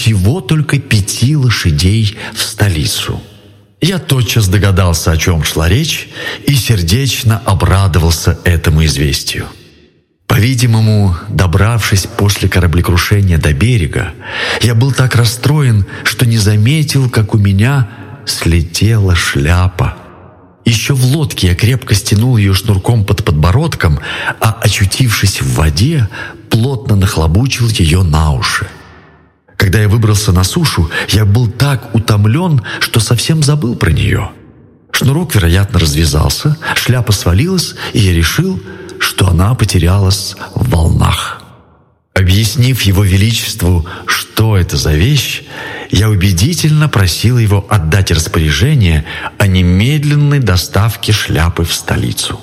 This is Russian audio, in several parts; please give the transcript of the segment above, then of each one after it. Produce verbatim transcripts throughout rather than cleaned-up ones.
всего только пяти лошадей в столицу. Я тотчас догадался, о чем шла речь, и сердечно обрадовался этому известию. По-видимому, добравшись после кораблекрушения до берега, я был так расстроен, что не заметил, как у меня слетела шляпа. Еще в лодке я крепко стянул ее шнурком под подбородком, а, очутившись в воде, плотно нахлобучил ее на уши. Когда я выбрался на сушу, я был так утомлен, что совсем забыл про нее. Шнурок, вероятно, развязался, шляпа свалилась, и я решил, что она потерялась в волнах. Объяснив Его Величеству, что это за вещь, я убедительно просил его отдать распоряжение о немедленной доставке шляпы в столицу.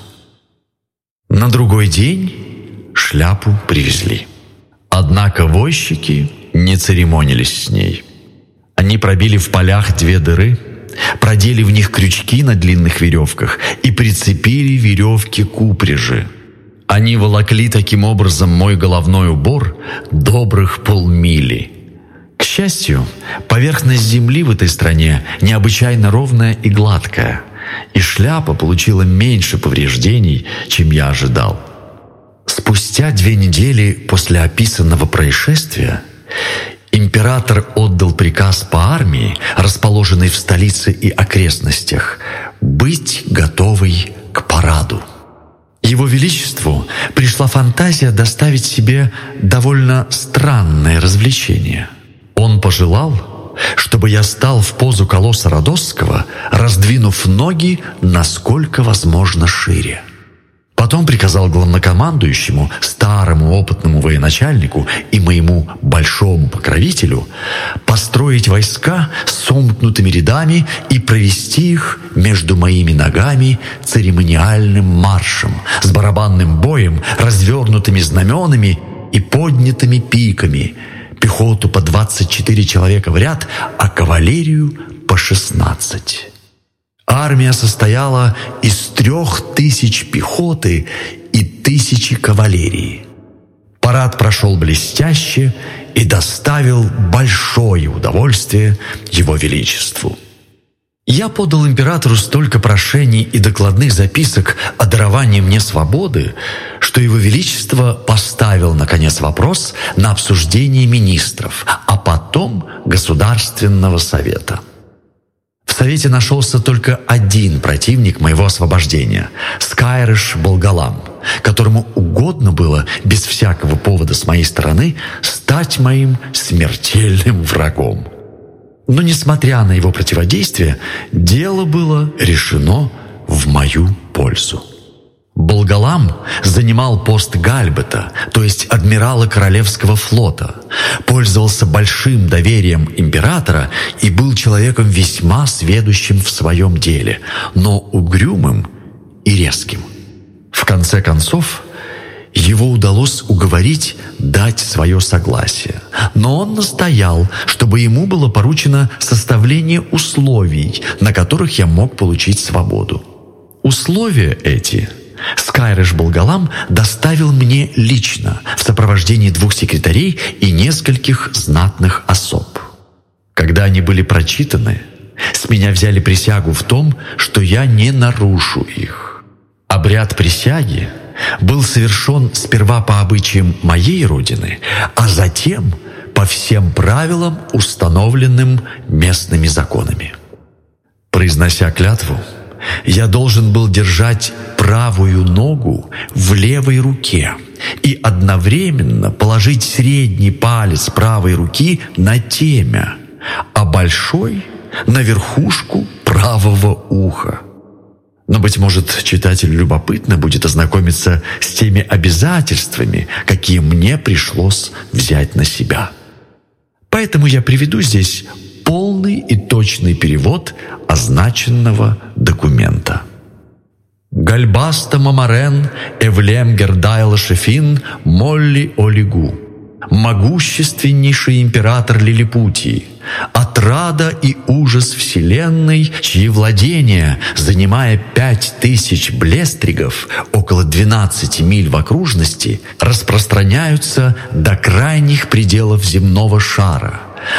На другой день шляпу привезли. Однако возчики не церемонились с ней. Они пробили в полях две дыры, продели в них крючки на длинных веревках и прицепили веревки к упряжи. Они волокли таким образом мой головной убор добрых полмили. К счастью, поверхность земли в этой стране необычайно ровная и гладкая, и шляпа получила меньше повреждений, чем я ожидал. Спустя две недели после описанного происшествия император отдал приказ по армии, расположенной в столице и окрестностях, быть готовой к параду. Его Величеству пришла фантазия доставить себе довольно странное развлечение. Он пожелал, чтобы я стал в позу колосса Родосского, раздвинув ноги насколько возможно шире. Потом приказал главнокомандующему, старому опытному военачальнику и моему большому покровителю построить войска с сомкнутыми рядами и провести их между моими ногами церемониальным маршем с барабанным боем, развернутыми знаменами и поднятыми пиками, пехоту по двадцать четыре человека в ряд, а кавалерию по шестнадцать. Армия состояла из трех тысяч пехоты и тысячи кавалерии. Парад прошел блестяще и доставил большое удовольствие Его Величеству. Я подал императору столько прошений и докладных записок о даровании мне свободы, что Его Величество поставил, наконец, вопрос на обсуждение министров, а потом Государственного совета. В Совете нашелся только один противник моего освобождения — Скайрыш Болгалам, которому угодно было, без всякого повода с моей стороны, стать моим смертельным врагом. Но, несмотря на его противодействие, дело было решено в мою пользу. Болгалам занимал пост Гальбета, то есть адмирала Королевского флота, пользовался большим доверием императора и был человеком весьма сведущим в своем деле, но угрюмым и резким. В конце концов, его удалось уговорить дать свое согласие, но он настоял, чтобы ему было поручено составление условий, на которых я мог получить свободу. Условия эти Скайрыш Болгалам доставил мне лично в сопровождении двух секретарей и нескольких знатных особ. Когда они были прочитаны, с меня взяли присягу в том, что я не нарушу их. Обряд присяги был совершен сперва по обычаям моей родины, а затем по всем правилам, установленным местными законами. Произнося клятву, я должен был держать правую ногу в левой руке и одновременно положить средний палец правой руки на темя, а большой — на верхушку правого уха. Но, быть может, читателю любопытно будет ознакомиться с теми обязательствами, какие мне пришлось взять на себя. Поэтому я приведу здесь полный и точный перевод означенного документа. Гальбаста Мамарен Эвлем Гердайла Шефин Молли Олигу, могущественнейший император Лилипутии, отрада и ужас вселенной, чьи владения, занимая пять тысяч блестригов, около двенадцати миль в окружности, распространяются до крайних пределов земного шара.